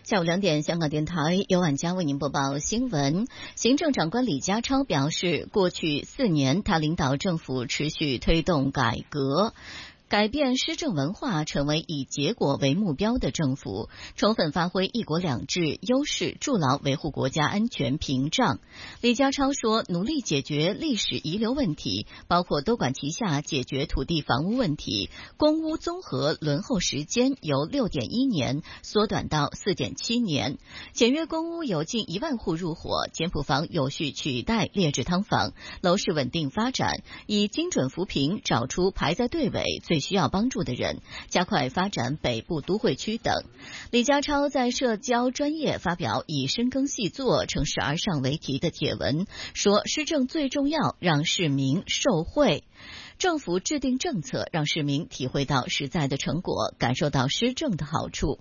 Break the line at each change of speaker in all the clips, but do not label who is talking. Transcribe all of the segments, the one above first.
下午2点，香港电台由晚佳为您播报新闻。行政长官李家超表示，过去4年，他领导政府持续推动改革，改变施政文化，成为以结果为目标的政府，充分发挥一国两制优势，筑牢维护国家安全屏障。李家超说，努力解决历史遗留问题，包括多管齐下解决土地房屋问题，公屋综合轮候时间由6.1年缩短到4.7年，简约公屋有近1万户入伙，简朴房有序取代劣质汤房，楼市稳定发展，以精准扶贫找出排在队尾最需要帮助的人，加快发展北部都会区等。李家超在社交专业发表以深耕细作、乘势而上为题的帖文，说施政最重要，让市民受惠。政府制定政策，让市民体会到实在的成果，感受到施政的好处。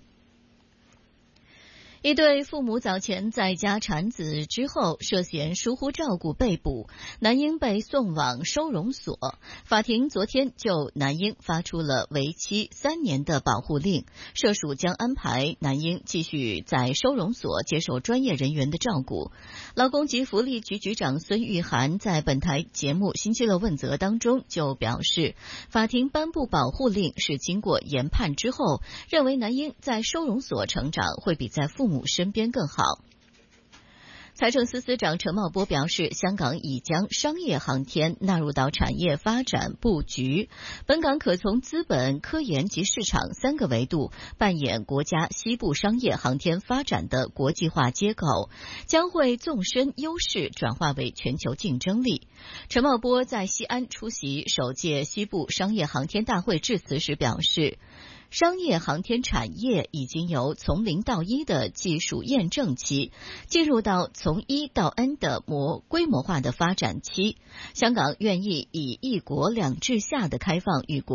一对父母早前在家产子之后涉嫌疏忽照顾被捕，男婴被送往收容所。法庭昨天就男婴发出了为期3年的保护令，社署将安排男婴继续在收容所接受专业人员的照顾。劳工及福利局局长孙玉菡在本台节目《星期六问责》当中就表示，法庭颁布保护令是经过研判之后，认为男婴在收容所成长会比在父母身边更好。财政司司长陈茂波表示，香港已将商业航天纳入到产业发展布局，本港可从资本、科研及市场3个维度扮演国家西部商业航天发展的国际化接口，将会纵深优势转化为全球竞争力。陈茂波在西安出席首届西部商业航天大会致辞时表示，商业航天产业已经由从0到1的技术验证期，进入到从1到N 的规模化的发展期。香港愿意以一国两制下的开放与国